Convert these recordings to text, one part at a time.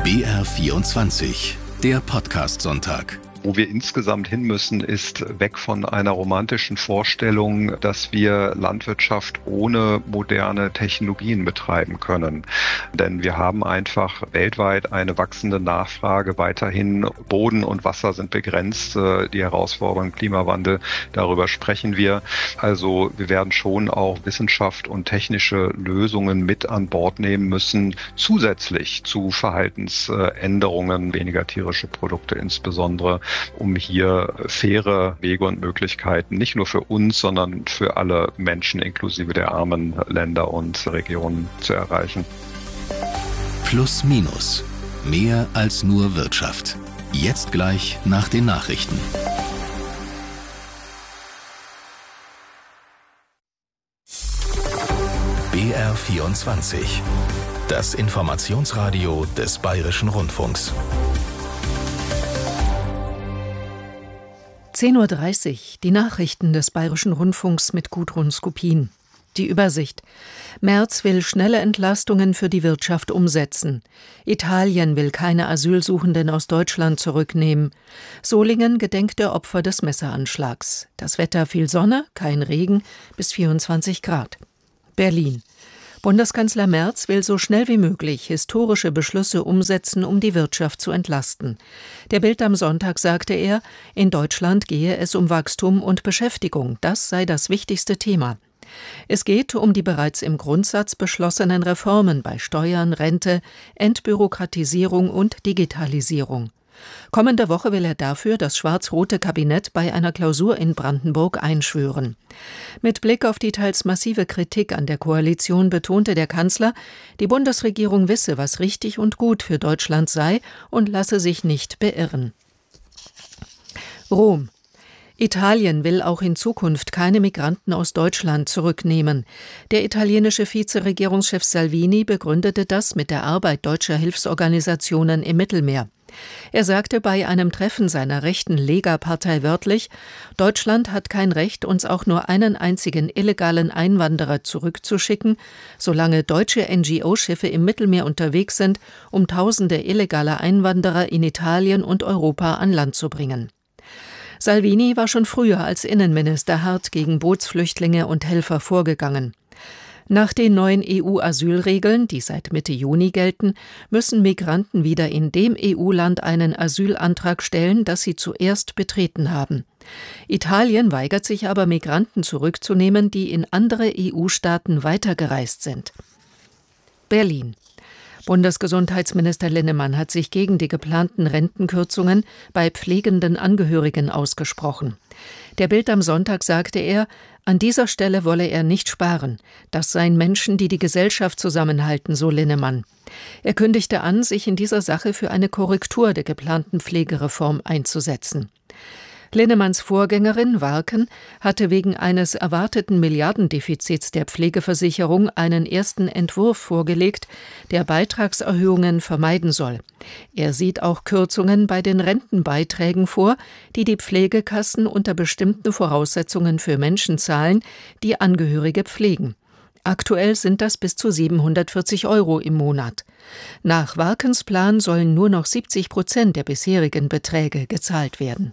BR24, der Podcast-Sonntag. Wo wir insgesamt hin müssen, ist weg von einer romantischen Vorstellung, dass wir Landwirtschaft ohne moderne Technologien betreiben können. Denn wir haben einfach weltweit eine wachsende Nachfrage weiterhin. Boden und Wasser sind begrenzt. Die Herausforderung Klimawandel, darüber sprechen wir. Also wir werden schon auch Wissenschaft und technische Lösungen mit an Bord nehmen müssen, zusätzlich zu Verhaltensänderungen, weniger tierische Produkte insbesondere, um hier faire Wege und Möglichkeiten nicht nur für uns, sondern für alle Menschen inklusive der armen Länder und Regionen zu erreichen. Plus Minus. Mehr als nur Wirtschaft. Jetzt gleich nach den Nachrichten. BR24. Das Informationsradio des Bayerischen Rundfunks. 10:30 Uhr, die Nachrichten des Bayerischen Rundfunks mit Gudrun Skupin. Die Übersicht. Merz will schnelle Entlastungen für die Wirtschaft umsetzen. Italien will keine Asylsuchenden aus Deutschland zurücknehmen. Solingen gedenkt der Opfer des Messeranschlags. Das Wetter: viel Sonne, kein Regen, bis 24 Grad. Berlin. Bundeskanzler Merz will so schnell wie möglich historische Beschlüsse umsetzen, um die Wirtschaft zu entlasten. Der Bild am Sonntag sagte er, in Deutschland gehe es um Wachstum und Beschäftigung. Das sei das wichtigste Thema. Es geht um die bereits im Grundsatz beschlossenen Reformen bei Steuern, Rente, Entbürokratisierung und Digitalisierung. Kommende Woche will er dafür das schwarz-rote Kabinett bei einer Klausur in Brandenburg einschwören. Mit Blick auf die teils massive Kritik an der Koalition betonte der Kanzler, die Bundesregierung wisse, was richtig und gut für Deutschland sei und lasse sich nicht beirren. Rom. Italien will auch in Zukunft keine Migranten aus Deutschland zurücknehmen. Der italienische Vizeregierungschef Salvini begründete das mit der Arbeit deutscher Hilfsorganisationen im Mittelmeer. Er sagte bei einem Treffen seiner rechten Lega-Partei wörtlich, Deutschland hat kein Recht, uns auch nur einen einzigen illegalen Einwanderer zurückzuschicken, solange deutsche NGO-Schiffe im Mittelmeer unterwegs sind, um Tausende illegaler Einwanderer in Italien und Europa an Land zu bringen. Salvini war schon früher als Innenminister hart gegen Bootsflüchtlinge und Helfer vorgegangen. Nach den neuen EU-Asylregeln, die seit Mitte Juni gelten, müssen Migranten wieder in dem EU-Land einen Asylantrag stellen, das sie zuerst betreten haben. Italien weigert sich aber, Migranten zurückzunehmen, die in andere EU-Staaten weitergereist sind. Berlin. Bundesgesundheitsminister Linnemann hat sich gegen die geplanten Rentenkürzungen bei pflegenden Angehörigen ausgesprochen. Der Bild am Sonntag sagte er, an dieser Stelle wolle er nicht sparen. Das seien Menschen, die die Gesellschaft zusammenhalten, so Linnemann. Er kündigte an, sich in dieser Sache für eine Korrektur der geplanten Pflegereform einzusetzen. Linnemanns Vorgängerin Warken hatte wegen eines erwarteten Milliardendefizits der Pflegeversicherung einen ersten Entwurf vorgelegt, der Beitragserhöhungen vermeiden soll. Er sieht auch Kürzungen bei den Rentenbeiträgen vor, die die Pflegekassen unter bestimmten Voraussetzungen für Menschen zahlen, die Angehörige pflegen. Aktuell sind das bis zu 740 € im Monat. Nach Warkens Plan sollen nur noch 70% der bisherigen Beträge gezahlt werden.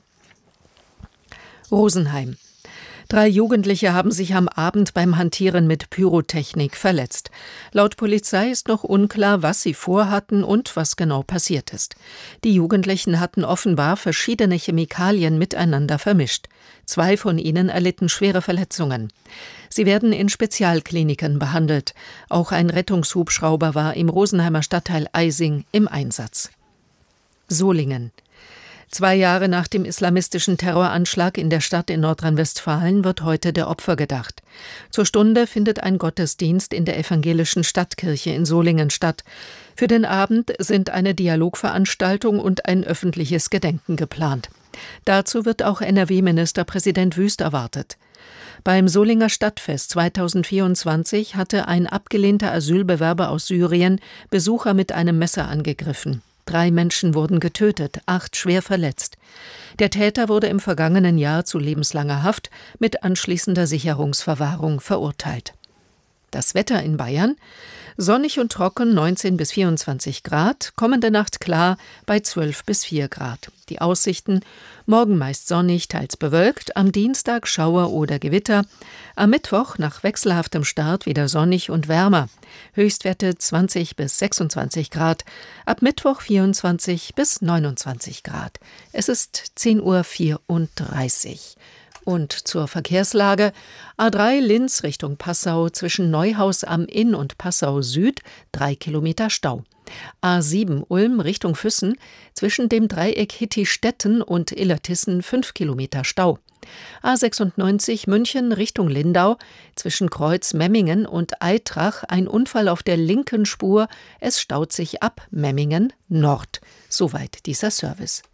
Rosenheim. 3 Jugendliche haben sich am Abend beim Hantieren mit Pyrotechnik verletzt. Laut Polizei ist noch unklar, was sie vorhatten und was genau passiert ist. Die Jugendlichen hatten offenbar verschiedene Chemikalien miteinander vermischt. 2 von ihnen erlitten schwere Verletzungen. Sie werden in Spezialkliniken behandelt. Auch ein Rettungshubschrauber war im Rosenheimer Stadtteil Eising im Einsatz. Solingen. 2 Jahre nach dem islamistischen Terroranschlag in der Stadt in Nordrhein-Westfalen wird heute der Opfer gedacht. Zur Stunde findet ein Gottesdienst in der evangelischen Stadtkirche in Solingen statt. Für den Abend sind eine Dialogveranstaltung und ein öffentliches Gedenken geplant. Dazu wird auch NRW-Ministerpräsident Wüst erwartet. Beim Solinger Stadtfest 2024 hatte ein abgelehnter Asylbewerber aus Syrien Besucher mit einem Messer angegriffen. 3 Menschen wurden getötet, 8 schwer verletzt. Der Täter wurde im vergangenen Jahr zu lebenslanger Haft mit anschließender Sicherungsverwahrung verurteilt. Das Wetter in Bayern: sonnig und trocken 19 bis 24 Grad, kommende Nacht klar bei 12 bis 4 Grad. Die Aussichten: morgen meist sonnig, teils bewölkt, am Dienstag Schauer oder Gewitter, am Mittwoch nach wechselhaftem Start wieder sonnig und wärmer. Höchstwerte 20 bis 26 Grad, ab Mittwoch 24 bis 29 Grad. Es ist 10:34 Uhr. Und zur Verkehrslage: A3 Linz Richtung Passau zwischen Neuhaus am Inn und Passau Süd 3 Kilometer Stau. A7 Ulm Richtung Füssen zwischen dem Dreieck Hittistetten und Illertissen 5 Kilometer Stau. A96 München Richtung Lindau zwischen Kreuz Memmingen und Aitrach ein Unfall auf der linken Spur. Es staut sich ab Memmingen Nord. Soweit dieser Service.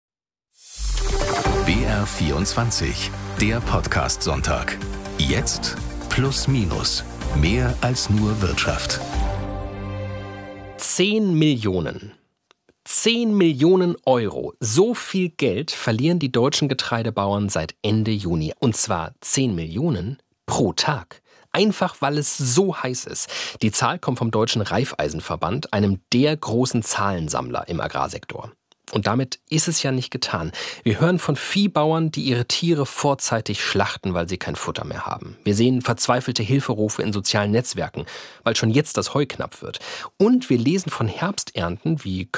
BR24, der Podcast-Sonntag. Jetzt plus minus. Mehr als nur Wirtschaft. 10 Millionen. 10 Millionen Euro. So viel Geld verlieren die deutschen Getreidebauern seit Ende Juni. Und zwar 10 Millionen pro Tag. Einfach, weil es so heiß ist. Die Zahl kommt vom Deutschen Raiffeisenverband, einem der großen Zahlensammler im Agrarsektor. Und damit ist es ja nicht getan. Wir hören von Viehbauern, die ihre Tiere vorzeitig schlachten, weil sie kein Futter mehr haben. Wir sehen verzweifelte Hilferufe in sozialen Netzwerken, weil schon jetzt das Heu knapp wird. Und wir lesen von Herbsternten wie